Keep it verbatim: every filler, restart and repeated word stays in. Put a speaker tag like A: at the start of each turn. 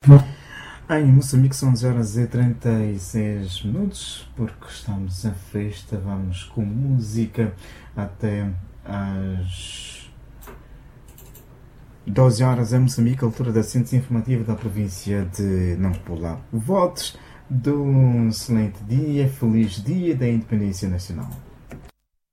A: Em Moçambique são onze horas e trinta e seis minutos, porque estamos em festa, vamos com música até às doze horas em Moçambique, a altura da síntese informativa da província de Nampula. Votos de um excelente dia, feliz dia da independência nacional.